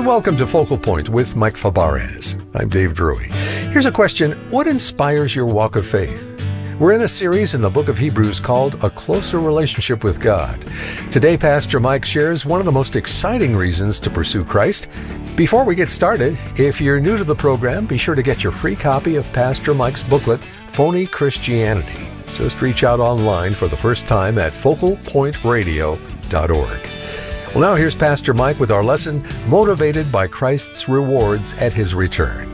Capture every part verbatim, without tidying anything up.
welcome to Focal Point with Mike Fabarez. I'm Dave Drury. Here's a question: what inspires your walk of faith? We're in a series in the book of Hebrews called A Closer Relationship with God. Today, Pastor Mike shares one of the most exciting reasons to pursue Christ. Before we get started, if you're new to the program, be sure to get your free copy of Pastor Mike's booklet, Phony Christianity. Just reach out online for the first time at focal point radio dot org. Well, now here's Pastor Mike with our lesson, Motivated by Christ's Rewards at His Return.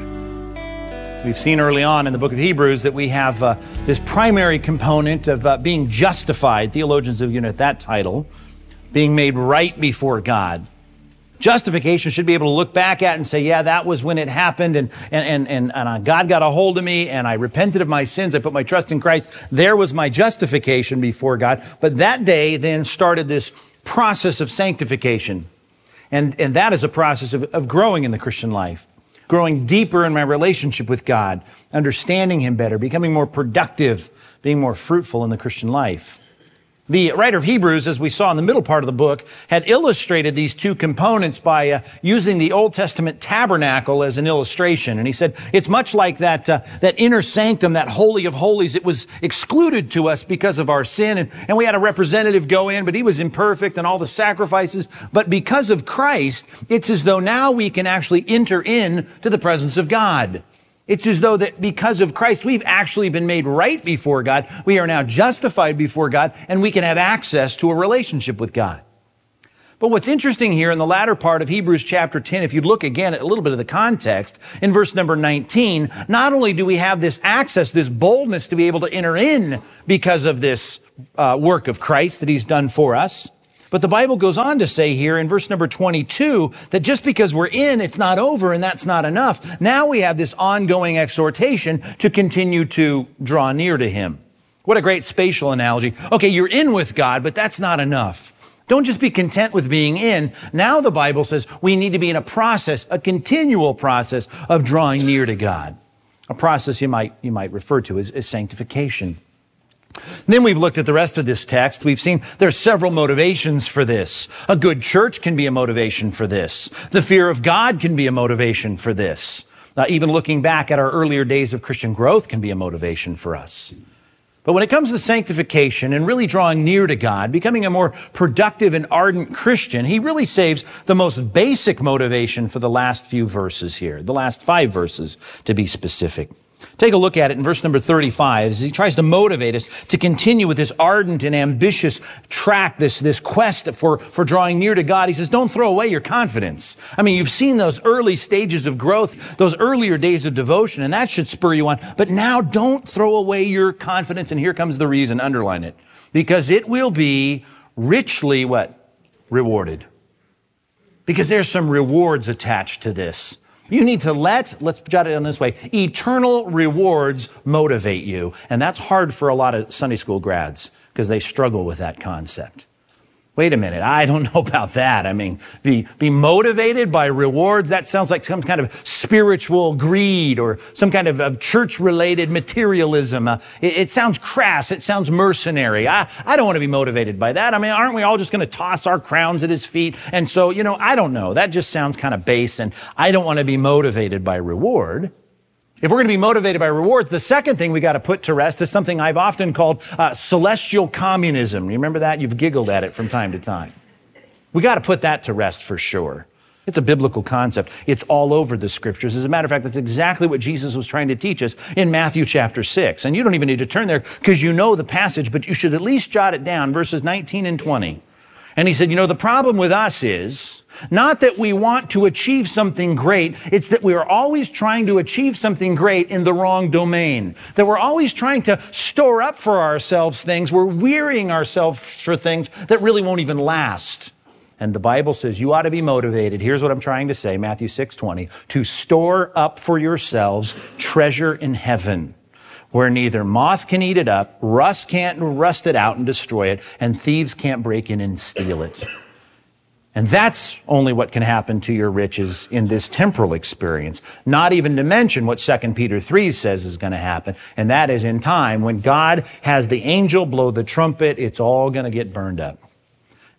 We've seen early on in the book of Hebrews that we have uh, this primary component of uh, being justified. Theologians have given it that title, being made right before God. Justification should be able to look back at and say, yeah, that was when it happened, and, and, and, and, and uh, God got a hold of me, and I repented of my sins. I put my trust in Christ. There was my justification before God. But that day then started this process of sanctification. And, and that is a process of, of growing in the Christian life, growing deeper in my relationship with God, understanding Him better, becoming more productive, being more fruitful in the Christian life. The writer of Hebrews, as we saw in the middle part of the book, had illustrated these two components by uh, using the Old Testament tabernacle as an illustration. And he said, it's much like that uh, that inner sanctum, that holy of holies. It was excluded to us because of our sin. And, and we had a representative go in, but he was imperfect and all the sacrifices. But because of Christ, it's as though now we can actually enter in to the presence of God. It's as though that because of Christ, we've actually been made right before God. We are now justified before God, and we can have access to a relationship with God. But what's interesting here in the latter part of Hebrews chapter ten, if you look again at a little bit of the context, in verse number nineteen, not only do we have this access, this boldness to be able to enter in because of this uh, work of Christ that He's done for us, but the Bible goes on to say here in verse number twenty-two that just because we're in, it's not over, and that's not enough. Now we have this ongoing exhortation to continue to draw near to Him. What a great spatial analogy. Okay, you're in with God, but that's not enough. Don't just be content with being in. Now the Bible says we need to be in a process, a continual process of drawing near to God. A process you might, you might refer to as, as sanctification. Then we've looked at the rest of this text. We've seen there's several motivations for this. A good church can be a motivation for this. The fear of God can be a motivation for this. Uh, even looking back at our earlier days of Christian growth can be a motivation for us. But when it comes to sanctification and really drawing near to God, becoming a more productive and ardent Christian, he really saves the most basic motivation for the last few verses here, the last five verses to be specific. Take a look at it in verse number thirty-five as he tries to motivate us to continue with this ardent and ambitious track, this, this quest for, for drawing near to God. He says, don't throw away your confidence. I mean, you've seen those early stages of growth, those earlier days of devotion, and that should spur you on. But now don't throw away your confidence. And here comes the reason, underline it. Because it will be richly what? Rewarded. Because there's some rewards attached to this. You need to let, let's jot it down this way, eternal rewards motivate you. And that's hard for a lot of Sunday school grads because they struggle with that concept. Wait a minute, I don't know about that. I mean, be, be motivated by rewards, that sounds like some kind of spiritual greed or some kind of, of church-related materialism. Uh, it, it sounds crass, it sounds mercenary. I, I don't want to be motivated by that. I mean, aren't we all just going to toss our crowns at His feet? And so, you know, I don't know. That just sounds kind of base, and I don't want to be motivated by reward. If we're going to be motivated by rewards, the second thing we got to put to rest is something I've often called uh, celestial communism. You remember that? You've giggled at it from time to time. We got to put that to rest for sure. It's a biblical concept. It's all over the scriptures. As a matter of fact, that's exactly what Jesus was trying to teach us in Matthew chapter six. And you don't even need to turn there because you know the passage, but you should at least jot it down, verses nineteen and twenty. And he said, you know, the problem with us is not that we want to achieve something great. It's that we are always trying to achieve something great in the wrong domain. That we're always trying to store up for ourselves things. We're wearying ourselves for things that really won't even last. And the Bible says you ought to be motivated. Here's what I'm trying to say, Matthew six twenty, to store up for yourselves treasure in heaven, where neither moth can eat it up, rust can't rust it out and destroy it, and thieves can't break in and steal it. And that's only what can happen to your riches in this temporal experience. Not even to mention what Second Peter three says is going to happen. And that is in time, when God has the angel blow the trumpet, it's all going to get burned up.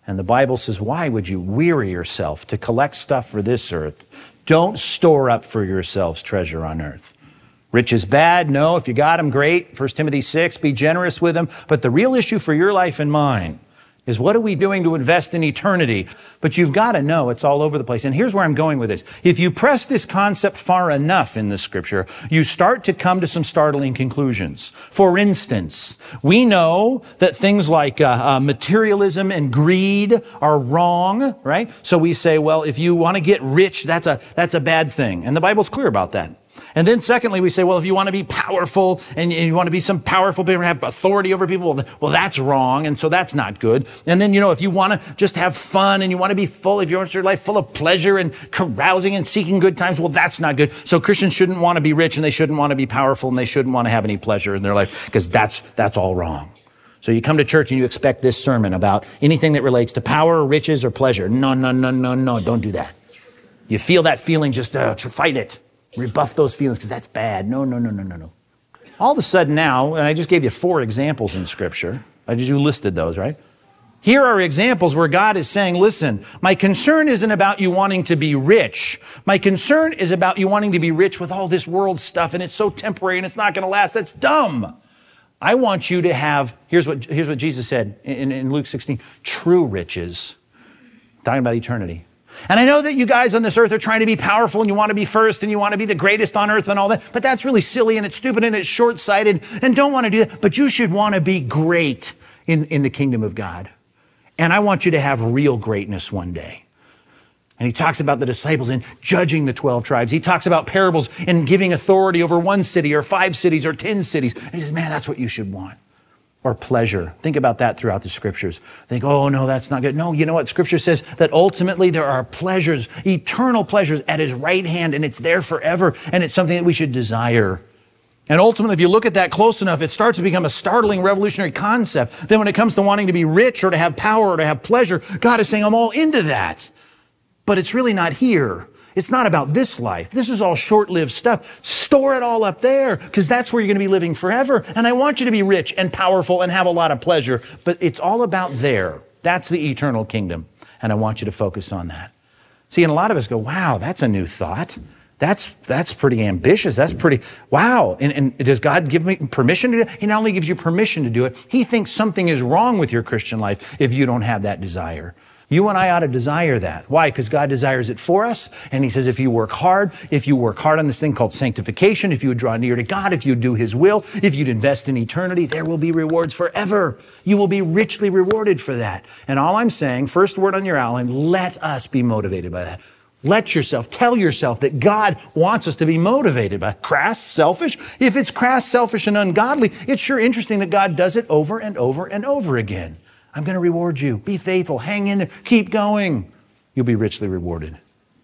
And the Bible says, why would you weary yourself to collect stuff for this earth? Don't store up for yourselves treasure on earth. Rich is bad? No. If you got them, great. First Timothy six, be generous with them. But the real issue for your life and mine is, what are we doing to invest in eternity? But you've got to know it's all over the place. And here's where I'm going with this. If you press this concept far enough in the Scripture, you start to come to some startling conclusions. For instance, we know that things like uh, uh, materialism and greed are wrong, right? So we say, well, if you want to get rich, that's a, that's a bad thing. And the Bible's clear about that. And then secondly, we say, well, if you want to be powerful and you want to be some powerful people and have authority over people, well, well, that's wrong. And so that's not good. And then, you know, if you want to just have fun and you want to be full, if you want your life full of pleasure and carousing and seeking good times, well, that's not good. So Christians shouldn't want to be rich and they shouldn't want to be powerful and they shouldn't want to have any pleasure in their life, because that's, that's all wrong. So you come to church and you expect this sermon about anything that relates to power or riches or pleasure. No, no, no, no, no, don't do that. You feel that feeling, just uh, fight it. Rebuff those feelings, because that's bad. No, no, no, no, no, no. All of a sudden now, and I just gave you four examples in Scripture. I just, you listed those, right? Here are examples where God is saying, listen, my concern isn't about you wanting to be rich. My concern is about you wanting to be rich with all this world stuff, and it's so temporary and it's not going to last. That's dumb. I want you to have, here's what, here's what Jesus said in, in Luke sixteen, true riches. Talking about eternity. And I know that you guys on this earth are trying to be powerful and you want to be first and you want to be the greatest on earth and all that, but that's really silly and it's stupid and it's short-sighted and don't want to do that. But you should want to be great in, in the kingdom of God. And I want you to have real greatness one day. And he talks about the disciples in judging the twelve tribes. He talks about parables and giving authority over one city or five cities or ten cities. And he says, man, that's what you should want. Or pleasure. Think about that throughout the Scriptures. Think, oh, no, that's not good. No, you know what? Scripture says that ultimately there are pleasures, eternal pleasures at His right hand, and it's there forever, and it's something that we should desire. And ultimately, if you look at that close enough, it starts to become a startling, revolutionary concept. Then when it comes to wanting to be rich or to have power or to have pleasure, God is saying, I'm all into that. But it's really not here. It's not about this life. This is all short-lived stuff. Store it all up there, because that's where you're going to be living forever. And I want you to be rich and powerful and have a lot of pleasure. But it's all about there. That's the eternal kingdom. And I want you to focus on that. See, and a lot of us go, wow, that's a new thought. That's that's pretty ambitious. That's pretty, wow. And, and does God give me permission to do that? He not only gives you permission to do it, He thinks something is wrong with your Christian life if you don't have that desire. You and I ought to desire that. Why? Because God desires it for us. And He says, if you work hard, if you work hard on this thing called sanctification, if you would draw near to God, if you do His will, if you'd invest in eternity, there will be rewards forever. You will be richly rewarded for that. And all I'm saying, first word on your outline, let us be motivated by that. Let yourself, tell yourself that God wants us to be motivated by crass, selfish. If it's crass, selfish, and ungodly, it's sure interesting that God does it over and over and over again. I'm going to reward you. Be faithful. Hang in there. Keep going. You'll be richly rewarded.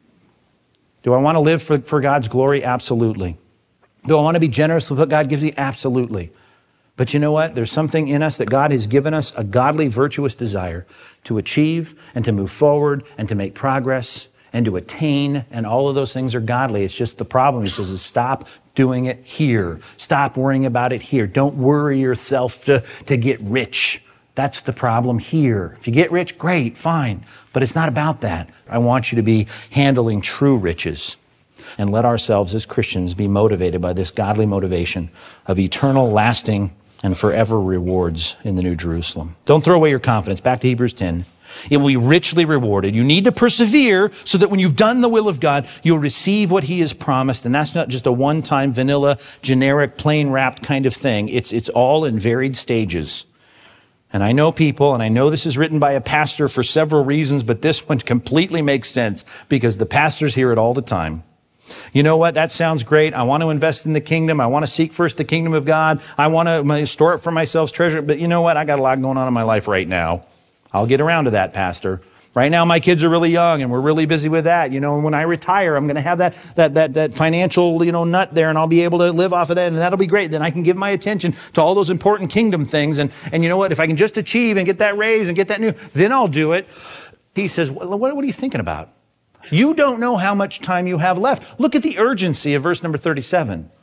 Do I want to live for, for God's glory? Absolutely. Do I want to be generous with what God gives me? Absolutely. But you know what? There's something in us that God has given us, a godly, virtuous desire to achieve and to move forward and to make progress and to attain, and all of those things are godly. It's just the problem, He says, is stop doing it here. Stop worrying about it here. Don't worry yourself to, to get rich. That's the problem here. If you get rich, great, fine. But it's not about that. I want you to be handling true riches. And let ourselves as Christians be motivated by this godly motivation of eternal, lasting, and forever rewards in the New Jerusalem. Don't throw away your confidence. Back to Hebrews ten. It will be richly rewarded. You need to persevere so that when you've done the will of God, you'll receive what He has promised. And that's not just a one-time, vanilla, generic, plain-wrapped kind of thing. It's, it's all in varied stages. And I know people, and I know this is written by a pastor for several reasons, but this one completely makes sense because the pastors hear it all the time. You know what? That sounds great. I want to invest in the kingdom. I want to seek first the kingdom of God. I want to store it for myself, treasure. But you know what? I got a lot going on in my life right now. I'll get around to that, Pastor. Right now, my kids are really young, and we're really busy with that. You know, and when I retire, I'm going to have that that that that financial, you know, nut there, and I'll be able to live off of that, and that'll be great. Then I can give my attention to all those important kingdom things. And and you know what? If I can just achieve and get that raise and get that new, then I'll do it. He says, well, what, what are you thinking about? You don't know how much time you have left. Look at the urgency of verse number thirty-seven.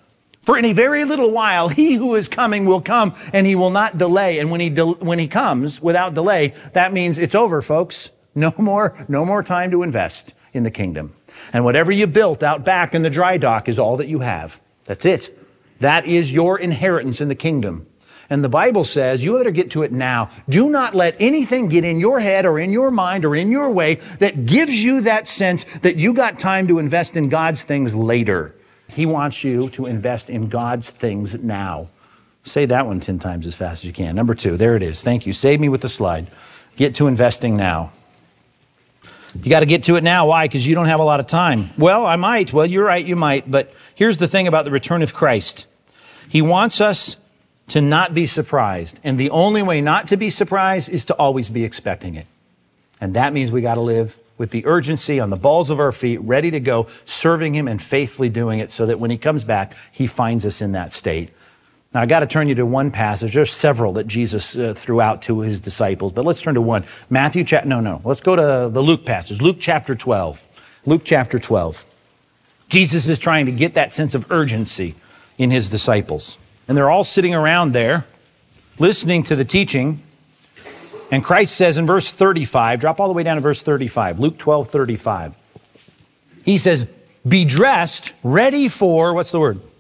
For in a very little while, he who is coming will come, and he will not delay. And when he de- when he comes without delay, that means it's over, folks. No more, no more time to invest in the kingdom. And whatever you built out back in the dry dock is all that you have. That's it. That is your inheritance in the kingdom. And the Bible says you better get to it now. Do not let anything get in your head or in your mind or in your way that gives you that sense that you got time to invest in God's things later. He wants you to invest in God's things now. Say that one ten times as fast as you can. Number two, there it is. Thank you. Save me with the slide. Get to investing now. You got to get to it now. Why? Because you don't have a lot of time. Well, I might. Well, you're right, you might. But here's the thing about the return of Christ. He wants us to not be surprised. And the only way not to be surprised is to always be expecting it. And that means we got to live with the urgency on the balls of our feet, ready to go, serving him and faithfully doing it so that when he comes back, he finds us in that state. Now, I got to turn you to one passage. There's several that Jesus uh, threw out to his disciples, but let's turn to one. Matthew chapter, no, no. Let's go to the Luke passage. Luke chapter twelve. Luke chapter twelve. Jesus is trying to get that sense of urgency in his disciples. And they're all sitting around there, listening to the teaching. And Christ says in verse thirty-five, drop all the way down to verse thirty-five, Luke twelve, thirty-five. He says, be dressed, ready for, what's the word?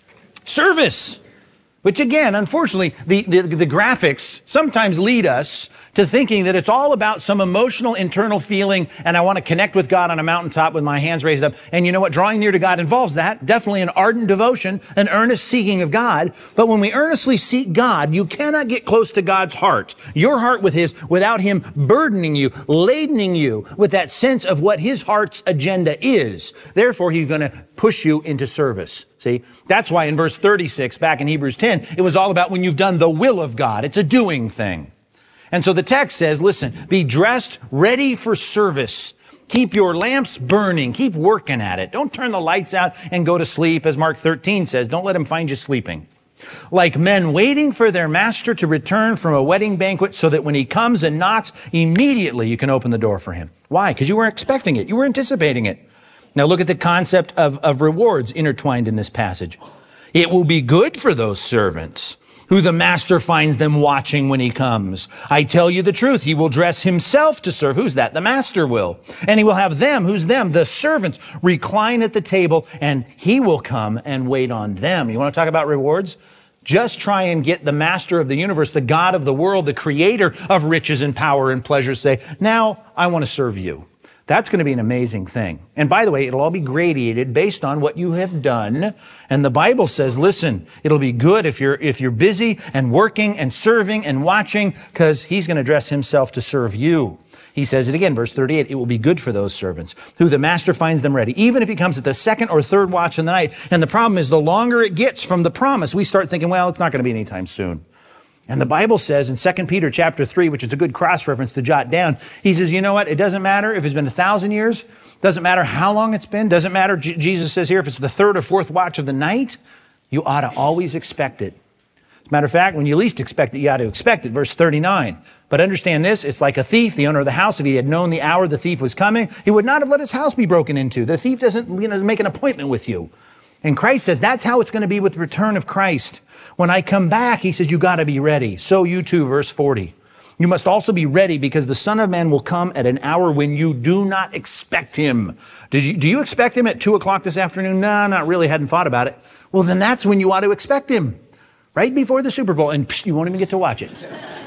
Service. Which again, unfortunately, the, the, the graphics sometimes lead us to thinking that it's all about some emotional internal feeling and I want to connect with God on a mountaintop with my hands raised up. And you know what? Drawing near to God involves that. Definitely an ardent devotion, an earnest seeking of God. But when we earnestly seek God, you cannot get close to God's heart, your heart with his, without him burdening you, ladening you with that sense of what his heart's agenda is. Therefore, he's going to push you into service. See, that's why in verse thirty-six, back in Hebrews ten, it was all about when you've done the will of God. It's a doing thing. And so the text says, listen, be dressed, ready for service. Keep your lamps burning. Keep working at it. Don't turn the lights out and go to sleep. As Mark thirteen says, don't let him find you sleeping. Like men waiting for their master to return from a wedding banquet so that when he comes and knocks, immediately you can open the door for him. Why? Because you were expecting it. You were anticipating it. Now look at the concept of, of rewards intertwined in this passage. It will be good for those servants who the master finds them watching when he comes. I tell you the truth, he will dress himself to serve. Who's that? The master will. And he will have them, who's them? The servants, recline at the table, and he will come and wait on them. You want to talk about rewards? Just try and get the master of the universe, the God of the world, the creator of riches and power and pleasure, say, now I want to serve you. That's going to be an amazing thing. And by the way, it'll all be gradated based on what you have done. And the Bible says, listen, it'll be good if you're, if you're busy and working and serving and watching, because he's going to dress himself to serve you. He says it again, verse thirty-eight, it will be good for those servants who the master finds them ready, even if he comes at the second or third watch in the night. And the problem is the longer it gets from the promise, we start thinking, well, it's not going to be anytime soon. And the Bible says in Second Peter chapter three, which is a good cross-reference to jot down, he says, you know what? It doesn't matter if it's been a thousand years. Doesn't matter how long it's been. Doesn't matter, J- Jesus says here, if it's the third or fourth watch of the night, you ought to always expect it. As a matter of fact, when you least expect it, you ought to expect it. Verse thirty-nine. But understand this, it's like a thief, the owner of the house. If he had known the hour the thief was coming, he would not have let his house be broken into. The thief doesn't, you know, make an appointment with you. And Christ says that's how it's going to be with the return of Christ. When I come back, he says, you got to be ready. So you too, verse forty. You must also be ready because the Son of Man will come at an hour when you do not expect him. Did you, do you expect him at two o'clock this afternoon? No, not really. Hadn't thought about it. Well, then that's when you ought to expect him. Right before the Super Bowl. And psh, you won't even get to watch it.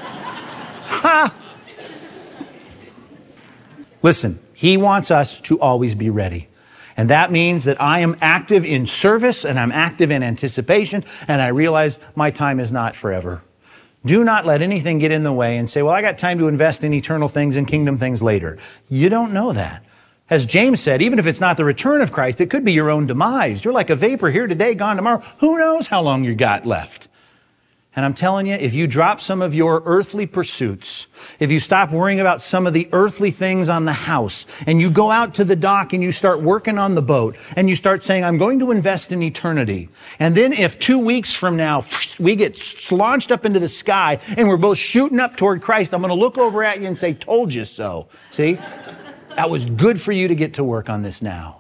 Ha! Listen, he wants us to always be ready. And that means that I am active in service and I'm active in anticipation and I realize my time is not forever. Do not let anything get in the way and say, well, I got time to invest in eternal things and kingdom things later. You don't know that. As James said, even if it's not the return of Christ, it could be your own demise. You're like a vapor here today, gone tomorrow. Who knows how long you got left? And I'm telling you, if you drop some of your earthly pursuits, if you stop worrying about some of the earthly things on the house, and you go out to the dock and you start working on the boat, and you start saying, I'm going to invest in eternity. And then if two weeks from now, we get launched up into the sky, and we're both shooting up toward Christ, I'm going to look over at you and say, told you so. See? That was good for you to get to work on this now.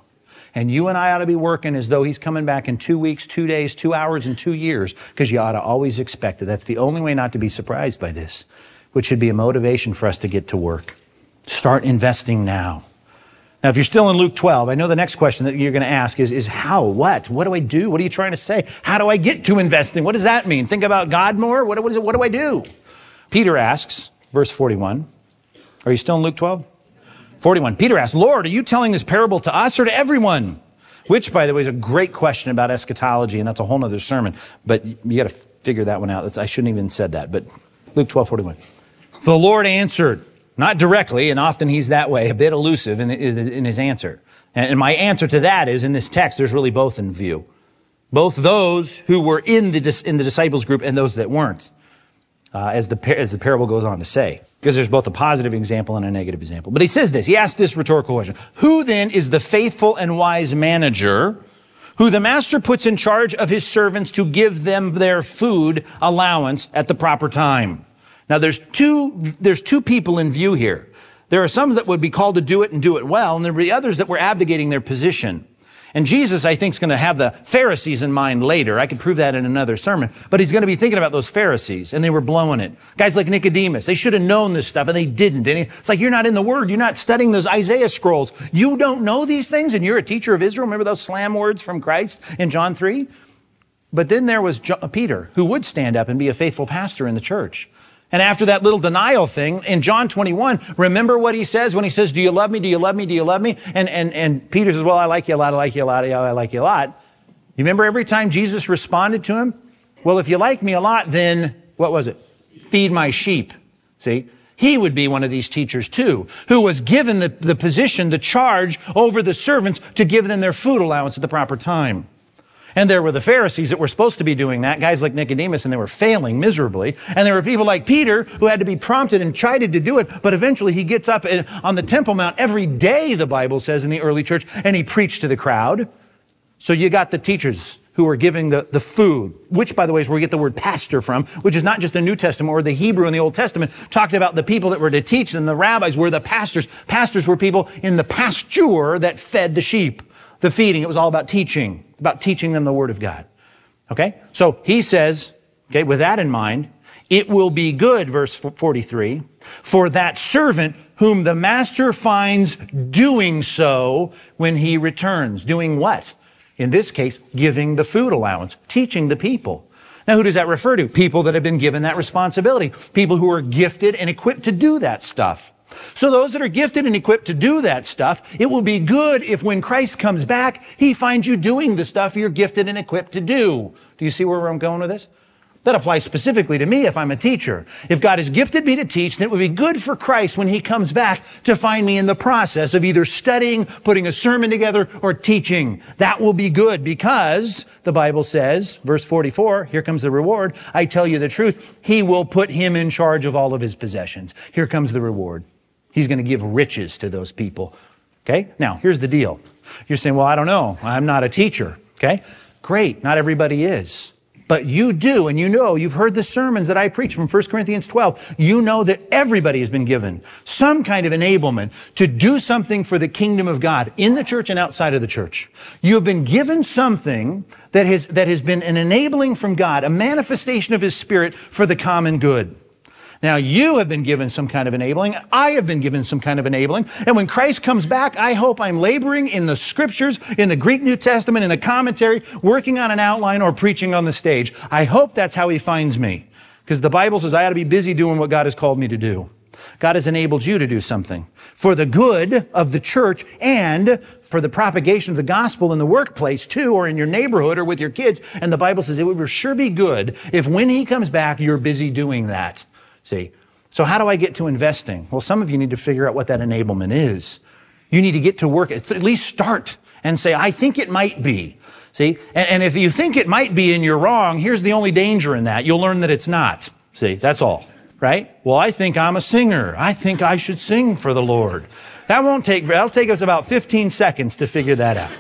And you and I ought to be working as though he's coming back in two weeks, two days, two hours, and two years, because you ought to always expect it. That's the only way not to be surprised by this, which should be a motivation for us to get to work. Start investing now. Now, if you're still in Luke twelve, I know the next question that you're going to ask is, is how? What? What do I do? What are you trying to say? How do I get to investing? What does that mean? Think about God more? What, what, is it, what do I do? Peter asks, verse forty-one. Are you still in Luke twelve? forty-one. Peter asks, Lord, are you telling this parable to us or to everyone? Which, by the way, is a great question about eschatology, and that's a whole other sermon. But you got to figure that one out. That's, I shouldn't even have said that. But Luke twelve, forty-one. The Lord answered, not directly, and often he's that way, a bit elusive in, in his answer. And my answer to that is, in this text, there's really both in view. Both those who were in the, in the disciples group and those that weren't, uh, as, the, as the parable goes on to say. Because there's both a positive example and a negative example. But he says this, he asks this rhetorical question. Who then is the faithful and wise manager who the master puts in charge of his servants to give them their food allowance at the proper time? Now, there's two, there's two people in view here. There are some that would be called to do it and do it well, and there would be others that were abdicating their position. And Jesus, I think, is going to have the Pharisees in mind later. I could prove that in another sermon. But he's going to be thinking about those Pharisees, and they were blowing it. Guys like Nicodemus, they should have known this stuff, and they didn't. And it's like, you're not in the Word. You're not studying those Isaiah scrolls. You don't know these things, and you're a teacher of Israel. Remember those slam words from Christ in John three? But then there was Peter, who would stand up and be a faithful pastor in the church. And after that little denial thing, in John twenty-one, remember what he says when he says, do you love me? Do you love me? Do you love me? And, and, and Peter says, well, I like you a lot. I like you a lot. I like you a lot. You remember every time Jesus responded to him? Well, if you like me a lot, then what was it? Feed my sheep. See? He would be one of these teachers too, who was given the, the position, the charge over the servants to give them their food allowance at the proper time. And there were the Pharisees that were supposed to be doing that, guys like Nicodemus, and they were failing miserably. And there were people like Peter who had to be prompted and chided to do it, but eventually he gets up on the Temple Mount every day, the Bible says, in the early church, and he preached to the crowd. So you got the teachers who were giving the, the food, which, by the way, is where we get the word pastor from, which is not just the New Testament or the Hebrew in the Old Testament, talked about the people that were to teach, and the rabbis were the pastors. Pastors were people in the pasture that fed the sheep. The feeding, it was all about teaching, about teaching them the Word of God. Okay? So he says, okay, with that in mind, it will be good, verse forty-three, for that servant whom the master finds doing so when he returns. Doing what? In this case, giving the food allowance, teaching the people. Now, who does that refer to? People that have been given that responsibility. People who are gifted and equipped to do that stuff. So those that are gifted and equipped to do that stuff, it will be good if when Christ comes back, he finds you doing the stuff you're gifted and equipped to do. Do you see where I'm going with this? That applies specifically to me if I'm a teacher. If God has gifted me to teach, then it would be good for Christ when he comes back to find me in the process of either studying, putting a sermon together, or teaching. That will be good because the Bible says, verse forty-four, here comes the reward. I tell you the truth, he will put him in charge of all of his possessions. Here comes the reward. He's going to give riches to those people. Okay? Now, here's the deal. You're saying, well, I don't know. I'm not a teacher. Okay? Great. Not everybody is. But you do, and you know, you've heard the sermons that I preach from First Corinthians twelve. You know that everybody has been given some kind of enablement to do something for the kingdom of God in the church and outside of the church. You have been given something that has, that has been an enabling from God, a manifestation of His Spirit for the common good. Now, you have been given some kind of enabling. I have been given some kind of enabling. And when Christ comes back, I hope I'm laboring in the scriptures, in the Greek New Testament, in a commentary, working on an outline, or preaching on the stage. I hope that's how he finds me. Because the Bible says I ought to be busy doing what God has called me to do. God has enabled you to do something for the good of the church and for the propagation of the gospel in the workplace too, or in your neighborhood or with your kids. And the Bible says it would sure be good if when he comes back, you're busy doing that. See, so how do I get to investing? Well, some of you need to figure out what that enablement is. You need to get to work, at least start and say, I think it might be. See, and, and if you think it might be and you're wrong, here's the only danger in that. You'll learn that it's not. See, that's all, right? Well, I think I'm a singer. I think I should sing for the Lord. That won't take, that'll take us about fifteen seconds to figure that out.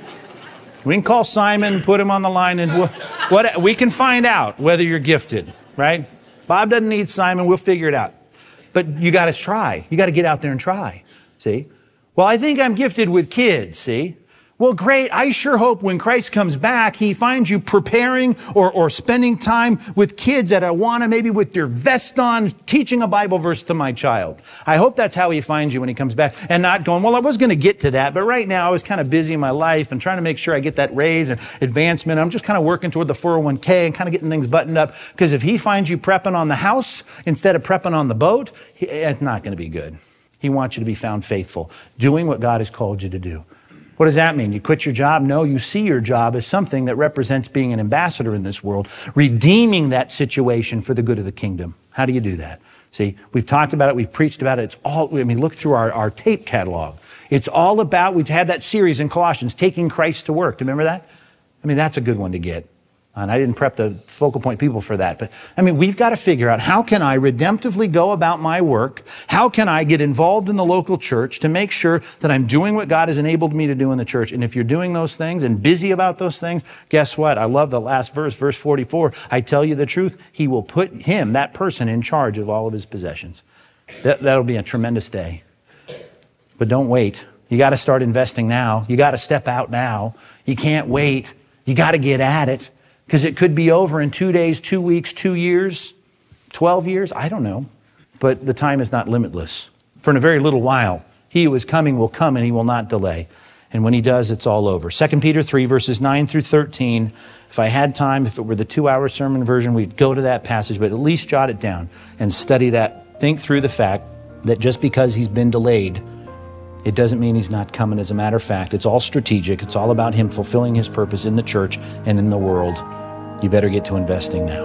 We can call Simon, put him on the line, and what, we can find out whether you're gifted, right? Bob doesn't need Simon. We'll figure it out. But you got to try. You got to get out there and try. See? Well, I think I'm gifted with kids. See? Well, great. I sure hope when Christ comes back, he finds you preparing or, or spending time with kids at Awana, maybe with your vest on, teaching a Bible verse to my child. I hope that's how he finds you when he comes back, and not going, well, I was going to get to that, but right now I was kind of busy in my life and trying to make sure I get that raise and advancement. I'm just kind of working toward the four oh one k and kind of getting things buttoned up. Because if he finds you prepping on the house instead of prepping on the boat, he, it's not going to be good. He wants you to be found faithful, doing what God has called you to do. What does that mean? You quit your job? No, you see your job as something that represents being an ambassador in this world, redeeming that situation for the good of the kingdom. How do you do that? See, we've talked about it. We've preached about it. It's all, I mean, look through our, our tape catalog. It's all about, we had that series in Colossians, taking Christ to work. Do you remember that? I mean, that's a good one to get. And I didn't prep the Focal Point people for that. But, I mean, we've got to figure out, how can I redemptively go about my work? How can I get involved in the local church to make sure that I'm doing what God has enabled me to do in the church? And if you're doing those things and busy about those things, guess what? I love the last verse, verse forty-four. I tell you the truth, he will put him, that person, in charge of all of his possessions. That, that'll be a tremendous day. But don't wait. You got to start investing now. You got to step out now. You can't wait. You got to get at it. Because it could be over in two days, two weeks, two years, twelve years. I don't know. But the time is not limitless. For in a very little while, he who is coming will come and he will not delay. And when he does, it's all over. Second Peter three, verses nine through thirteen. If I had time, if it were the two-hour sermon version, we'd go to that passage, but at least jot it down and study that. Think through the fact that just because he's been delayed, it doesn't mean he's not coming. As a matter of fact, it's all strategic. It's all about him fulfilling his purpose in the church and in the world. You better get to investing now.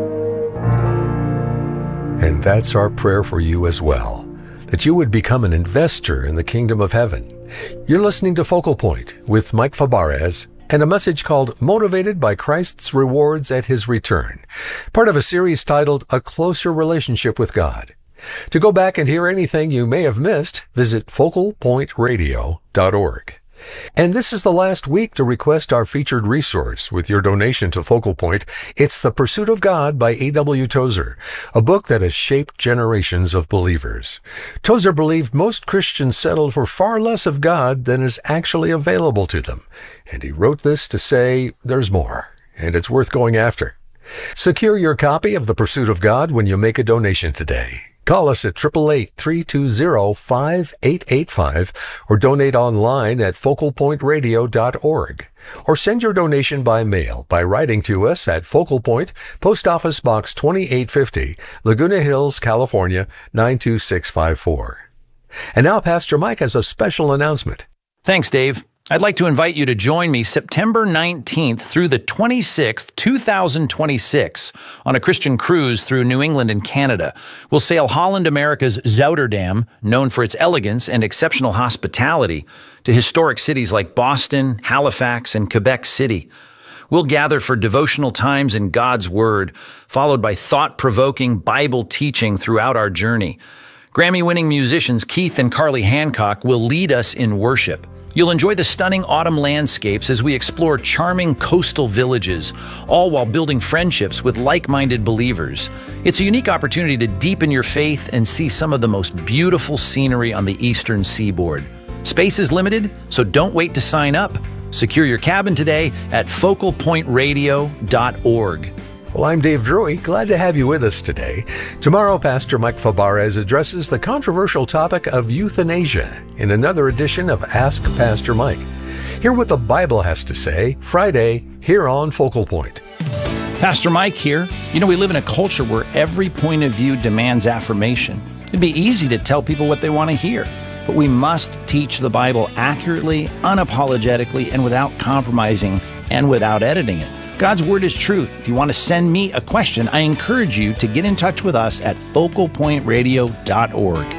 And that's our prayer for you as well, that you would become an investor in the kingdom of heaven. You're listening to Focal Point with Mike Fabarez and a message called Motivated by Christ's Rewards at His Return, part of a series titled A Closer Relationship with God. To go back and hear anything you may have missed, visit focal point radio dot org. And this is the last week to request our featured resource with your donation to Focal Point. It's The Pursuit of God by A W Tozer, a book that has shaped generations of believers. Tozer believed most Christians settled for far less of God than is actually available to them. And he wrote this to say there's more, and it's worth going after. Secure your copy of The Pursuit of God when you make a donation today. Call us at eight eight eight, three two zero, five eight eight five or donate online at focal point radio dot org. Or send your donation by mail by writing to us at Focal Point, Post Office Box twenty-eight fifty, Laguna Hills, California, nine two six five four. And now Pastor Mike has a special announcement. Thanks, Dave. I'd like to invite you to join me September nineteenth through the twenty-sixth, two thousand twenty-six on a Christian cruise through New England and Canada. We'll sail Holland America's Zouterdam, known for its elegance and exceptional hospitality, to historic cities like Boston, Halifax, and Quebec City. We'll gather for devotional times in God's Word, followed by thought-provoking Bible teaching throughout our journey. Grammy-winning musicians Keith and Carly Hancock will lead us in worship. You'll enjoy the stunning autumn landscapes as we explore charming coastal villages, all while building friendships with like-minded believers. It's a unique opportunity to deepen your faith and see some of the most beautiful scenery on the eastern seaboard. Space is limited, so don't wait to sign up. Secure your cabin today at focal point radio dot org. Well, I'm Dave Drury. Glad to have you with us today. Tomorrow, Pastor Mike Fabarez addresses the controversial topic of euthanasia in another edition of Ask Pastor Mike. Hear what the Bible has to say Friday here on Focal Point. Pastor Mike here. You know, we live in a culture where every point of view demands affirmation. It'd be easy to tell people what they want to hear, but we must teach the Bible accurately, unapologetically, and without compromising and without editing it. God's Word is truth. If you want to send me a question, I encourage you to get in touch with us at focal point radio dot org.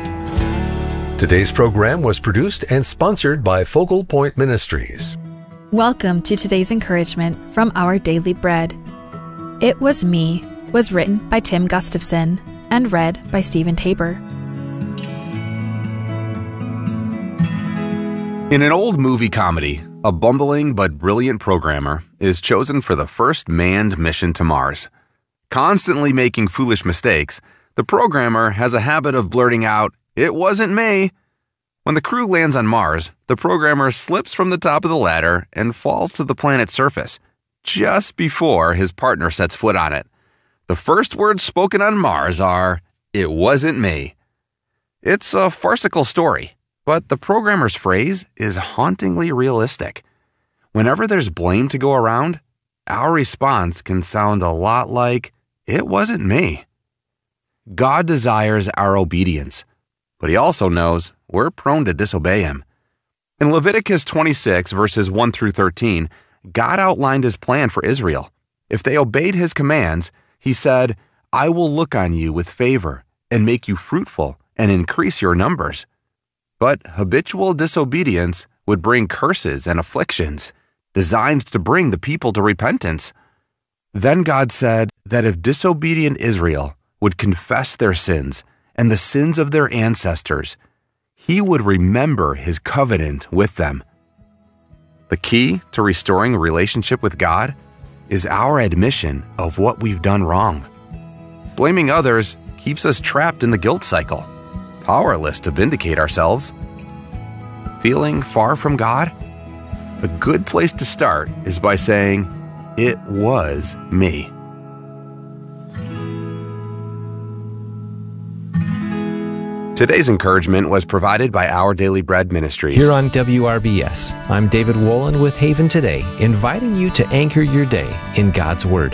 Today's program was produced and sponsored by Focal Point Ministries. Welcome to today's encouragement from Our Daily Bread. It Was Me was written by Tim Gustafson and read by Stephen Tabor. In an old movie comedy, a bumbling but brilliant programmer is chosen for the first manned mission to Mars. Constantly making foolish mistakes, the programmer has a habit of blurting out, "It wasn't me." When the crew lands on Mars, the programmer slips from the top of the ladder and falls to the planet's surface, just before his partner sets foot on it. The first words spoken on Mars are, "It wasn't me." It's a farcical story, but the programmer's phrase is hauntingly realistic. Whenever there's blame to go around, our response can sound a lot like, "It wasn't me." God desires our obedience, but He also knows we're prone to disobey Him. In Leviticus twenty-six, verses one through thirteen, God outlined His plan for Israel. If they obeyed His commands, He said, "I will look on you with favor and make you fruitful and increase your numbers." But habitual disobedience would bring curses and afflictions, designed to bring the people to repentance. Then God said that if disobedient Israel would confess their sins and the sins of their ancestors, He would remember His covenant with them. The key to restoring a relationship with God is our admission of what we've done wrong. Blaming others keeps us trapped in the guilt cycle, powerless to vindicate ourselves. Feeling far from God? A good place to start is by saying, "It was me." Today's encouragement was provided by Our Daily Bread Ministries. Here on W R B S, I'm David Wolin with Haven Today, inviting you to anchor your day in God's Word.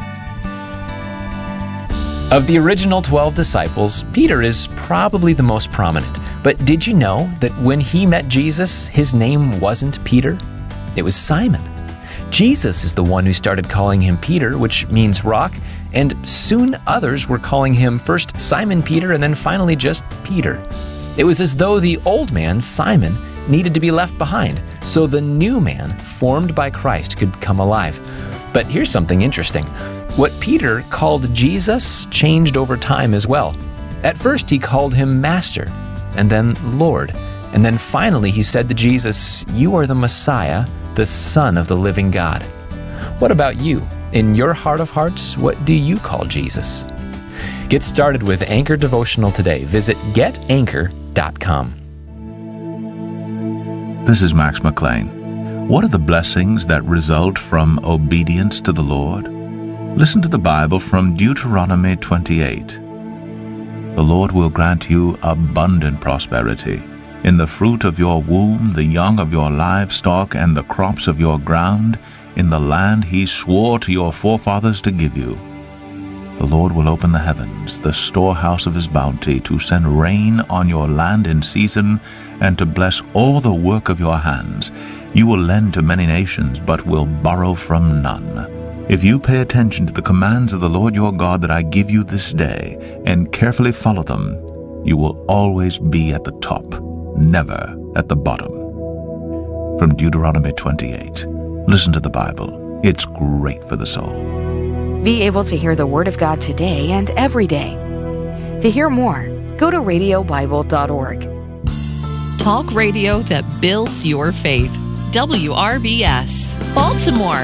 Of the original twelve disciples, Peter is probably the most prominent. But did you know that when he met Jesus, his name wasn't Peter? It was Simon. Jesus is the one who started calling him Peter, which means rock, and soon others were calling him first Simon Peter and then finally just Peter. It was as though the old man, Simon, needed to be left behind, so the new man, formed by Christ, could come alive. But here's something interesting. What Peter called Jesus changed over time as well. At first he called him Master, and then Lord, and then finally he said to Jesus, "You are the Messiah, the Son of the living God." What about you? In your heart of hearts, what do you call Jesus? Get started with Anchor Devotional today. Visit get anchor dot com. This is Max McLean. What are the blessings that result from obedience to the Lord? Listen to the Bible from Deuteronomy twenty-eight. The Lord will grant you abundant prosperity in the fruit of your womb, the young of your livestock, and the crops of your ground, in the land He swore to your forefathers to give you. The Lord will open the heavens, the storehouse of His bounty, to send rain on your land in season, and to bless all the work of your hands. You will lend to many nations, but will borrow from none. If you pay attention to the commands of the Lord your God that I give you this day, and carefully follow them, you will always be at the top, never at the bottom. From Deuteronomy twenty-eight. Listen to the Bible. It's great for the soul. Be able to hear the Word of God today and every day. To hear more, go to radio bible dot org. Talk radio that builds your faith. W R B S, Baltimore.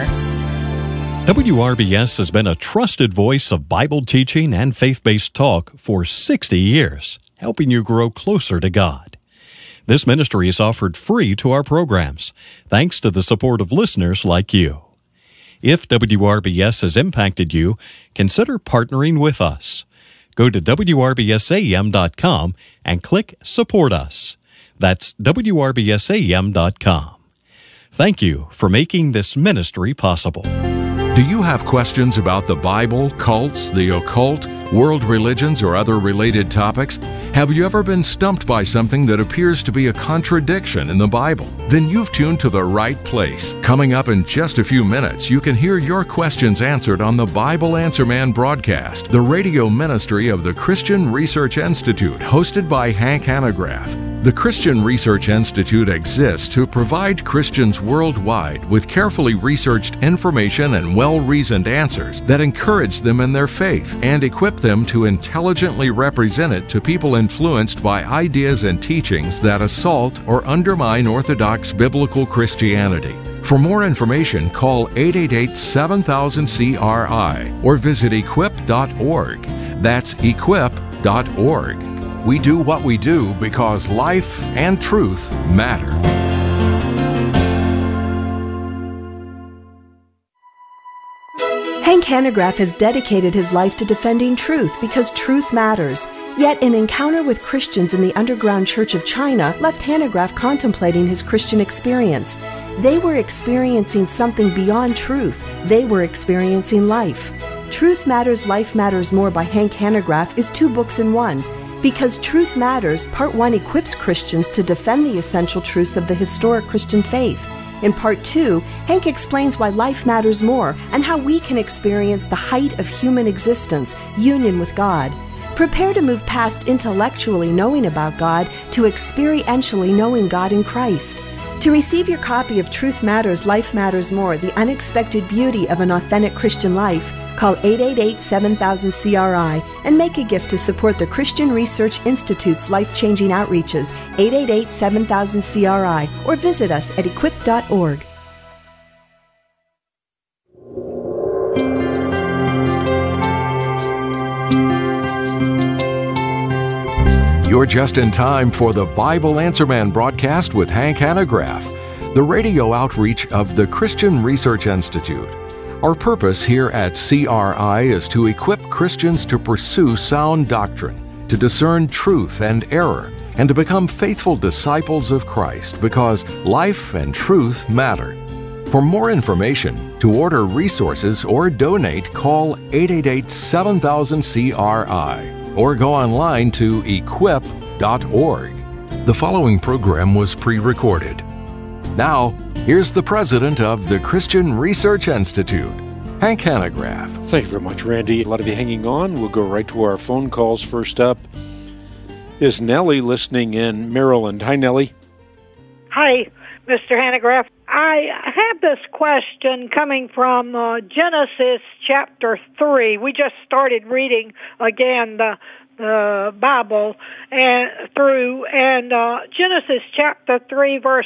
W R B S has been a trusted voice of Bible teaching and faith-based talk for sixty years, helping you grow closer to God. This ministry is offered free to our programs, thanks to the support of listeners like you. If W R B S has impacted you, consider partnering with us. Go to W R B S A M dot com and click Support Us. That's W R B S A M dot com. Thank you for making this ministry possible. Do you have questions about the Bible, cults, the occult, world religions, or other related topics? Have you ever been stumped by something that appears to be a contradiction in the Bible? Then you've tuned to the right place. Coming up in just a few minutes, you can hear your questions answered on the Bible Answer Man broadcast, the radio ministry of the Christian Research Institute, hosted by Hank Hanegraaff. The Christian Research Institute exists to provide Christians worldwide with carefully researched information and well-reasoned answers that encourage them in their faith and equip them to intelligently represent it to people influenced by ideas and teachings that assault or undermine Orthodox biblical Christianity. For more information, call eight eight eight, seven thousand, C R I or visit equip dot org. That's equip dot org. We do what we do because life and truth matter. Hank Hanegraaff has dedicated his life to defending truth because truth matters. Yet an encounter with Christians in the underground Church of China left Hanegraaff contemplating his Christian experience. They were experiencing something beyond truth. They were experiencing life. Truth Matters, Life Matters More by Hank Hanegraaff is two books in one. Because Truth Matters, Part one equips Christians to defend the essential truths of the historic Christian faith. In Part two, Hank explains why life matters more and how we can experience the height of human existence, union with God. Prepare to move past intellectually knowing about God to experientially knowing God in Christ. To receive your copy of Truth Matters, Life Matters More, The Unexpected Beauty of an Authentic Christian Life, call eight eight eight, seven thousand, C R I and make a gift to support the Christian Research Institute's life-changing outreaches, eight eight eight, seven thousand, C R I, or visit us at equip dot org. You're just in time for the Bible Answer Man broadcast with Hank Hanegraaff, the radio outreach of the Christian Research Institute. Our purpose here at C R I is to equip Christians to pursue sound doctrine, to discern truth and error, and to become faithful disciples of Christ because life and truth matter. For more information, to order resources or donate, call eight eight eight, seven thousand, C R I or go online to equip dot org. The following program was pre-recorded. Now, here's the president of the Christian Research Institute, Hank Hanegraaff. Thank you very much, Randy. A lot of you hanging on. We'll go right to our phone calls. First up is Nellie listening in Maryland. Hi, Nellie. Hi, Mister Hanegraaff. I have this question coming from uh, Genesis chapter three. We just started reading again the the Bible and through and uh, Genesis chapter three verse